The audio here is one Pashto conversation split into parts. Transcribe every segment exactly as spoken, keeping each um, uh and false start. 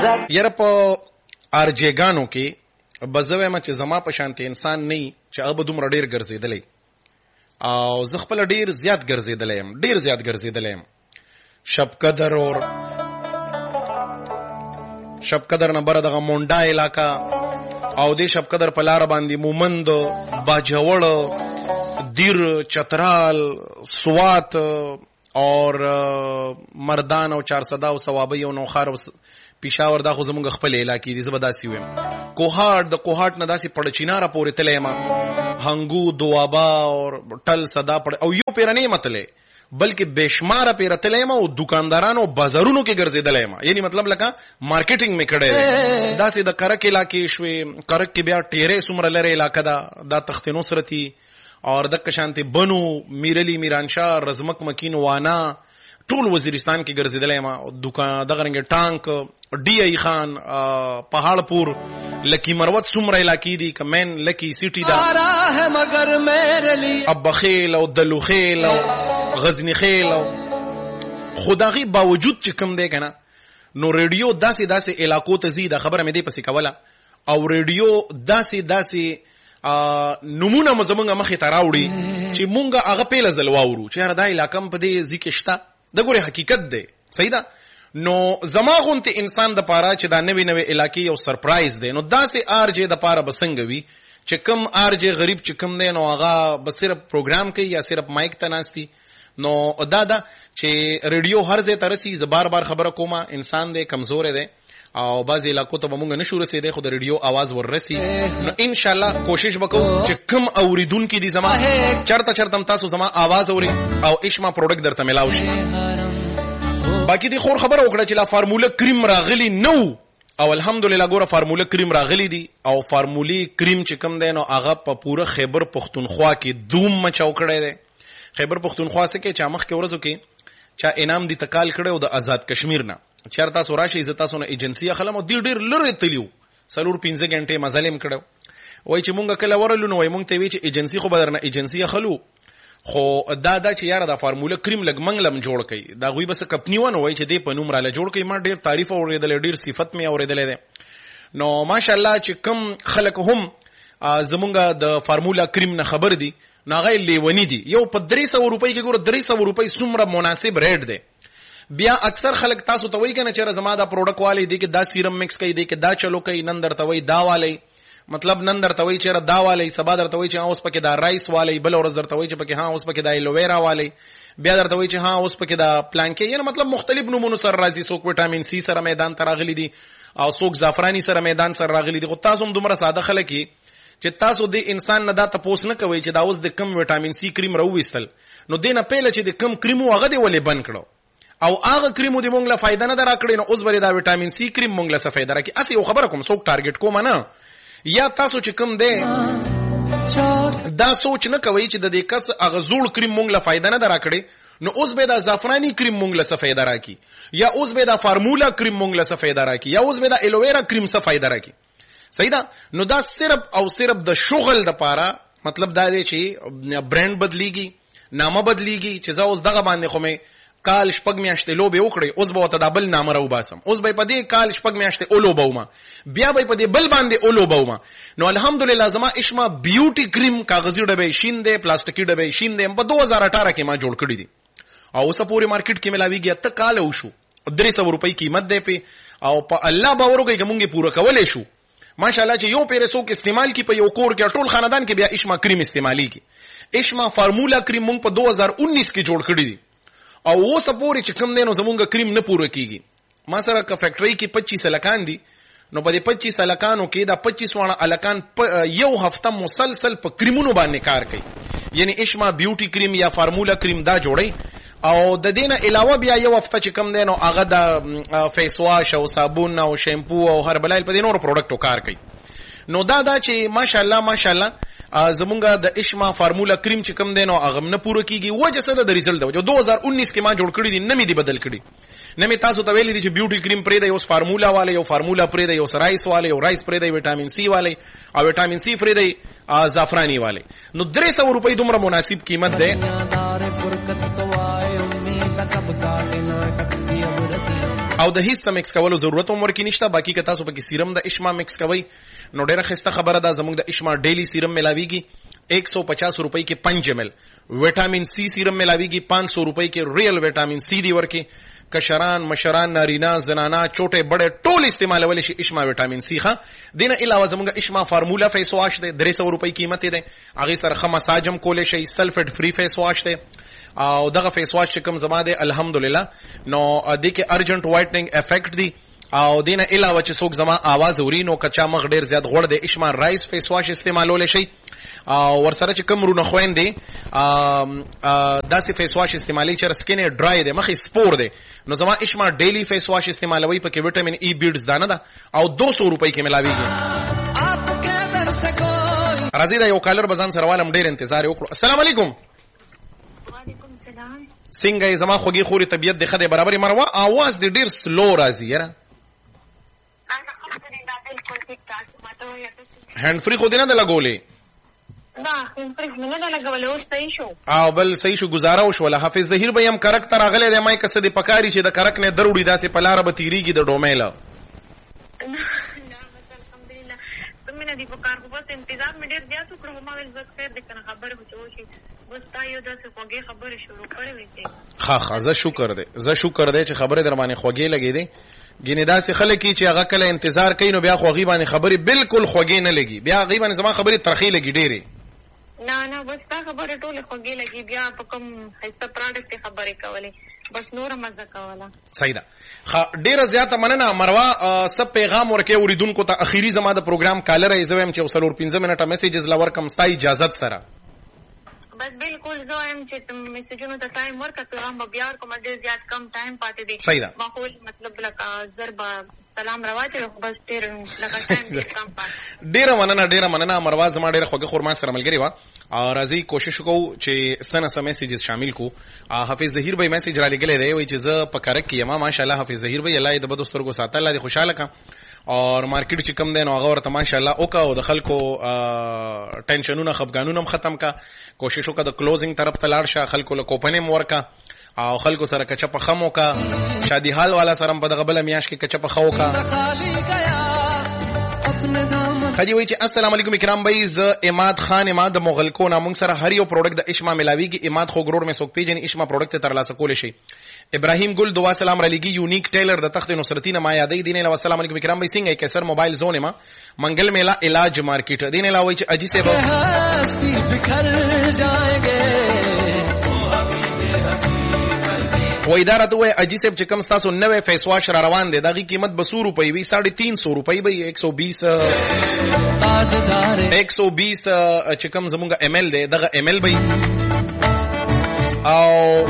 یاره په ارجېګانو کې بزوی ما چې زما په شانتي انسان نه چې هغه به دومره ډېر ګرځېدلی او زه خپله ډېر زیات ګرځېدلی یم ډېر زیات ګرځېدلی یم شب قدر اور شب قدر نه بره دغه مونډا علاقه او دې شب قدر په لاره باندې مومند باجوړ دیر چترال سوات اور مردان او چارسده او ثوابی او نوخار او پیشاور دا خو زمونږ خپل علاقې دي. زه به داسې ویم کوهاټ د کوهاټ نه داسې پړچیناره پورې تللی یم هنګو دوابا اور ټل صدا پړ او یو پیره نه یم تللی بلکې بېشماره پیره تللی یم او دوکاندارانو بازارونو کې ګرځېدلی یم. یعنی مطلب لکه مارکیټینګ مې کړی دی. داسې د کرک علاقې شوې کرک کې بیا ټیرې څومره لرې علاقه ده دا تخت نصرتي اور دک شانتی بنو میرلی میرانشاه رزمک مکین وانا ټول وزیرستان کې ګرځېدلی یم. دکان دغه رنګې ټانک ډی ای خان پهاړپور لکی مروت څومره علاقې دي که مین لکی سیټي ده ابخیل او دلوخیل او غزنی خیل او خو د هغې باوجود چې کوم دی که نه نو ریډیو داسې داسې علاقو ته ځي دا خبره مې دې پسې کوله او ریډیو داسې داسې نمونه مو زمونږ مخې ته راوړي چې مونږ هغه پیله ځل واورو چې یاره دا علاقه م په دې ځي کې شته د ګورې حقیقت دی صحیح ده. نو زما غونتې انسان د پاره چې دا نوې نوې علاقې یو سرپرایز دی نو داسې آر جې د پاره به څنګه وي چې کم آر جې غریب چې کم دی نو هغه به صرف پروګرام کوي یا صرف مایک ته ناستي. نو دا ده چې ریډیو هر ځای ته رسي. زه بار بار خبره کومه انسان دی کمزوری دی او بعضې علاقو ته به مونږ نشو رسېدی خو د ریډیو آواز ور رسي. نو انشاءالله کوشش به کوو چې کم اوریدونکي دي زما چرته چرته هم تاسو زما آواز اوري او اشما پروډکټ درته میلاو شي. باقي دې خور خبره وکړه چې لا فارموله کریم راغلی نو او الحمدلله ګوره فارموله کریم راغلی دي او فارمولي کریم چې کم دی نو هغه په پوره خیبر پښتونخوا کې دوم مچاو کړی دی. خیبر پښتونخوا څه کې چا مخکې ورځو کې چا انعام دي تکال کړی او د آزاد کشمیر نه چېر تاسو راشئ زه تاسو نه ایجنسي اخلم او دې ډېر لرې تلي څلور پنځه غنټې مزلم کړی وایي چې مونږ کله ورلو نو وایي مونږ ته وایي چې ایجنسي خو به درنه ایجنسي اخلو خو دا دا چې یاره دا فارموله کریم لږ منګ لم جوړ کړي دا هغوی بس کمپني ونه وایي چې دې په نوم راله جوړ کړي. ما ډېر تعریف اورېدلی ډېر صفت مې اورېدلی دی. نو ماشاءالله چې کم خلک هم زمونږ د فارموله کریم نه خبر دي نو هغه لیوني دي. یو په درې سوه روپۍ کې ګوره درې سوه روپۍ څومره مناسب ریټ دی. بیا اکثر خلک تاسو ته وایي که نه چېرې زما دا پروډکټ والی دی کې دا سیرم مکس کوي دی کې دا چلو کوي نن درته وایي دا والی مطلب نن درته وایي چېرې دا والی سبا درته وایي چې ها اوس پکې دا رایس والی بله ورځ درته وایي چې پکې ها اوس پکې دا ایلوویرا والی بیا درته وایي چې ها اوس پکې دا پلانکې یعنې مطلب مختلف نومونو سره راځي. څوک ویټامین سی سره میدان ته راغلي دي او څوک زعفراني سره میدان سره راغلي دي. خو تاسو هم دومره ساده خلک یي چې تاسو د انسان نه دا تپوس نه کوئ چې دا اوس د کم ویټامین سی کریم راوویستل نو دې نه پیله چې د کم کریم و هغه دې ولې بند کړو او هغه کریم دې مونږ له فایده نه ده راکړې نو اوس به دا ویټامین سی کریم مونږ له څه فایده راکړي. هسې یو خبره کوم څوک ټارګېټ کومه نه یا تاسو چې کوم دی دا سوچ نه کوئ چې د دې کس هغه زوړ کریم مونږ له فایده نه ده راکړې نو اوس به دا زعفراني کریم مونږ له څه فایده راکړي یا اوس به دا فارمولا کریم مونږ له څه فایده راکړي یا اوس به دا ایلوویرا کریم څه فایده راکړي. صحیح ده. نو دا صرف او صرف د شغل دپاره مطلب دا دی چې برانډ بدلیږي نامه بدلیږي چې زه اوس دغه باندې خو مې کال شپږ میاشتې لوبې وکړې اوس به ورته دا بل نامه راوباسم اوس به یې په دې کال شپږ میاشتې اولوبومه بیا به یې په دې بل باندې اولوبومه. نو الحمدلله زما اشما بیوټي کریم کاغذي ډبې شین دی پلاستیکي ډبې شین دی په دو هزار اټاره کې ما جوړ کړي دي او اوسه پورې مارکیټ کې ملاویږي اته کاله وشو درې سوه روپۍ قیمت دی پې او په الله باور وکړئ که مونږ یې پوره کولی شو ماشاءالله چې یو پیره څوک استعمال کی په یو کور کې ټول خاندان کې بیا اشما کریم استعمالیږي. اشما فارمولا کریم مونږ په دو هزار انیس کې جوړ کړي دي او اوسه پورې چې کم دی نو زمونږ کریم نه پوره کیږي. ما سره که فیکټرۍ کې پچیس هلکان دي نو په دې پچیس هلکانو کې دا پچیس واړه هلکان یو هفته مسلسل په کریمونو باندې کار کوي یعنی اشما بیوټي کریم یا فارمولا کریم دا جوړی او د دې نه علاوه بیا یو هفته چې کم دی نو هغه د فیس واش او صابون او شیمپو او هربلایل په دې نورو پروډکټو کار کوي. نو دا دا چې ماشاءالله ماشاءالله زمونږ د اشما فارمولا کریم چې کم دی نو هغه نه پوره کیږي. وجه څه ده د ریزلټ د وجه دو هزار انیس کې ما جوړ کړي دي نه مې دي بدل کړي نه مې تاسو ته ویلي دي چې بیوټي کریم پرېږدئ اوس فارمولا والی یو فارمولا پرېږدئ اوس رایس والی یو رایس پرېږدئ ویټامین سی والی او ویټامین سی پرېږدئ زعفراني والی. نو درې سوه روپۍ دومره مناسب قیمت دی. او د هیڅ مکس کولو ضرورت هم ورکی نشته. باقی که تاسو پکې سیرم د اشما مکس کوي نو ډیره خسته خبره ده. زموږ د اشما ډیلی سیرم ملاویږي ایک سو پچاس روپۍ کې پنج ایم ایل. ویټامین سی سیرم ملاویږي پانچ سو روپۍ کې ریل ویټامین سی دی ورکی. کشران مشران نارینا زنانا چوټه بڑے ټول استعمالول شي اشما ویټامین سی ښه. دینه علاوه زموږ اشما فارمولا فیس واش دی درې سو روپۍ قیمت دی. هغه سره خه مساجم کولې شي. سلفیټ فری فیس واش دی او دغه فیس واش چې کوم زما دی الحمدلله نو د کې ارجنٹ وایټنینګ افیکټ دی. او دینه علاوه چې څوک زما आवाज اوري نو کچا مخ ډیر زیات غوړ دی اشما رایس فیس واش استعمالول شي. او ورسره چې کوم رونه خويندې داسې فیس واش استعمالي چې سکین ډرای دی مخې سپور دی نو زما اشما ډیلی فیس واش استعمالوي پکې وټامین ای بیډز دانه ده او دو سو روپۍ کې ملاويږي. راځي دا یو کالر بزان سره والم ډیر انتظار وکړو. السلام علیکم. وعلیکم السلام. څنګه زما خوږی خوري طبيعت د خدای برابرې مروه आवाज د ډیر سلو راځي یاره. هاند فری خو دې نه لګولې؟ دا هاند فری نه نه لګولې اوس صحیح شو. او بل صحیح شو گزاره وشو. له حافظ ظهیر به هم کرک تر غلې د مای کسه د پکاري چې د کرک نه دروړي داسې پلار به تیریږي د ډومېلا. الحمدلله تمنه دی پکار کو بس انتظار مې ډیر زیات وکړو ما ول بس خیر دې کنه خبر هو شي بس تا یو داسې خوږه خبره شروع کړې وې. ها ها زه شکر دې زه شکر دې چې خبره در باندې خوږه لګې دې. ګینه داسې خلک چې هغه کله انتظار کوي نو بیا خوږی باندې خبره بالکل خوږه نه لګي. بیا غي باندې زما خبره ترخی لګي ډېری. نه نه بس تا خبره ټوله خوږه لګي بیا په کوم هیڅ پروډکټ خبره کولې بس نور مزه کوله. صحیح ده. ډیره زیاته مننه مروه. سب پیغام ورکې اوریدونکو ته اخیری زما د پروګرام کالر ایزوم چې وسلور پنځه منټه میسیجز لور کم ستا اجازه سره. بس بالکل زه هم چې تم میسجونو ته ټایم ورکړه پیغام به بیا کوم ډیر زیات کم ټایم پاتې دی. صحیح ده. ماحول مطلب لکه ضربه سلام رواج بس ډیر لکه ټایم ډیر کم پاتې. ډیره مننه ډیره مننه مروه زما ډیره خوږه خورما سره ملګری و. او راځي کوشش وکړو چې سنه سم میسیجز شامل کو. حافظ ظهیر بھائی میسیج را لګلې دی وای چې زه په کرک کې ما ماشاءالله حافظ ظهیر بھائی الله دې بدو سترګو ساتل الله دې خوشاله کا اور مارکیټ چې کم دی نو هغه ورته ماشاءالله او کا او د خلکو ټینشنونه خفګانونه ختم کا. کوشش وکړه د کلوزینګ طرف ته لاړ شه خلکو له کوپنې مورکا او خلکو سره کچا په خمو کا شادي حال والا سره په دغه بل میاش کې کچا په خو کا. خدي وای چې السلام علیکم کرام بھائی ز اماد خان اماد مغلکو نامون سره هر یو پروډکټ د اشما ملاویږي. اماد خو ګرور مې سوک پیجن اشما پروډکټ تر لاسه کول شي. ابراهیم ګل دعا سلام را لګي یونیک ټیلر د تخت نصرتین ما یادې دینه له السلام علیکم کرام بھائی څنګه کې سر موبایل زون ما منګل میلا علاج مارکیټ دینه لا وای چې اجي سے به و اداره وای اجي صاحب چې کوم تاسو نوې فیس واش را روان دي دغه قیمت به سو روپۍ وي ساڑھے تین سو روپۍ به ایک سو بیس ایک سو بیس چې کوم زمونږ ایم ایل دی دغه ایم ایل به او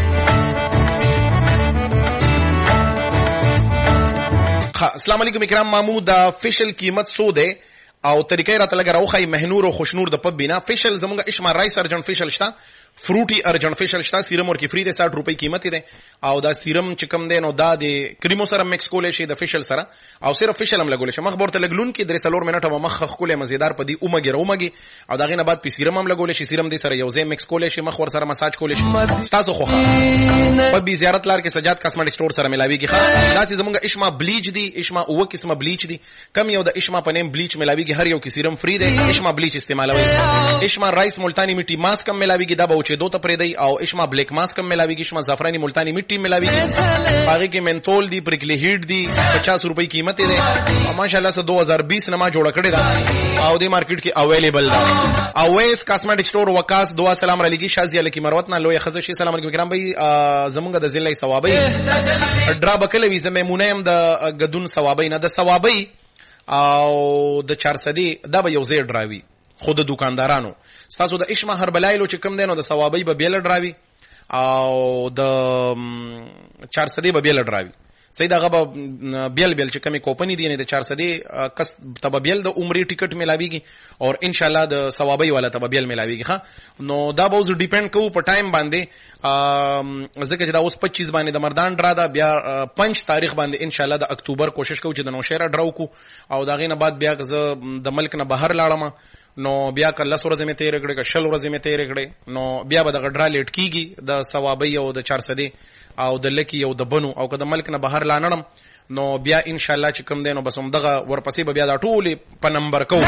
السلام علیکم اکرام محمود دا فیشل قیمت سو ده او طریقې راته لګا راوخی مهنور او خوشنور د پب بنا فیشل زمونږ اشما رایس ارجن فیشل شتا فروټي ارجن فیشل شتا سیرم ورکی فری ده ساٹھ روپۍ قیمت ده او دا سیرم چې کم ده نو دا د کریمو سره مکس کول شي د فیشل سره او صرف فیشل هم لګول شي مخبر ته لګلون کې درې سلور منټه مخ خولې مزیدار پدی اومګي رومګي او دا غینه بعد په سیرم هم لګول شي سیرم دې سره یو ځای مکس کول شي مخ ور سره مساج کول شي تاسو خو په بي زیارت لار کې سجاد کاسمیټک سٹور سره ملاويږي دا چې زمونږ اشما بلیچ دي اشما او قسمه بلیچ دي کم یو د اشما په نیم بلیچ ملاويږي هر یو کې سیرم فری ده اشما بلیچ استعمالوي اشما رایس ملتانی میټي ماسک هم ملاويږي دا به چې دوه پرې دی او اشما بلیک ماسک هم ملاويږي اشما زعفرانی ملتانی میټي ملاويږي هغه کې منتول دی پرکلی هیټ دی پچاس روپۍ قیمت ده او ماشاءالله سه دو هزار بیس نه ما جوړ کړی دا او د مارکیټ کې اویلیبل ده او ویس کاسمیټک سٹور وکاس دعا سلام علیکم شازیه لکی مروت نه لوی خزه شي سلام علیکم کرام بھائی زمونږ د ضلع ثوابي ډرا بکله وی زمه مونیم د غدون ثوابي نه د ثوابي او د چارسدي دا به یو ځای ډراوي خود دکاندارانو تاسو د اشما هر بلایلو چې کم دینو د ثوابي به بیل ډراوي او د چارسدي به بیل ډراوي سید هغه بیل بیل چې کمی کوپنی دی نه د چارسدي کس تبابیل د عمرې ټیکټ ملاويږي او ان شاء الله د ثوابي والا تبابیل ملاويږي ها نو دا به ز ډیپند کوو په ټایم باندې ځکه چې دا اوس پچیس باندې د مردان ډرا دا بیا پنځه تاریخ باندې ان شاء الله د اکتوبر کوشش کوو چې د نوشهره ډراو کو او دا غینه بعد بیا د ملک نه بهر لاړم نو بیا کله سورزه می تیر کړه شل ورځې می تیر کړه نو بیا به د غډرا لیټ کیږي د ثوابي او د چارسدي او د لکی او د بنو او که د ملک نه بهر لانړم نو بیا ان شاء الله چې کوم دی نو بس هم دغه ورپسې به بیا دا ټول په نمبر کو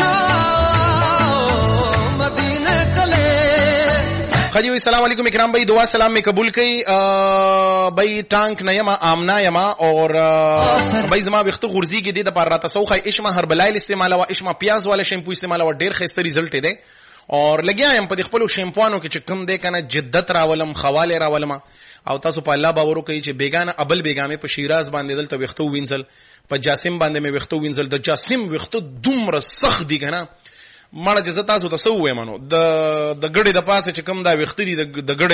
خجی السلام علیکم اکرام بھائی دعا سلام میں قبول کی بھائی ٹانک نیما آمنا یما اور بھائی زما وخت غرزی کی دی د پر راته سوخه اشما هربلایل استعمال او اشما پیاز والا شیمپو استعمال او ډیر خسته ریزلټ دی اور لګیا يم په خپل شیمپوانو کې چې کم دی کنه جدت راولم خواله راولم او تاسو په الله باور کوي چې بیگانه ابل بیگامه په شیراز باندې دلته وختو وینځل په جاسم باندې مې وختو وینځل د جاسم وختو دومره سخت دی کنه مړه چې تاسو ته سو وې مانو د د ګړې د پاسه چې کم دا وخت دی د ګړې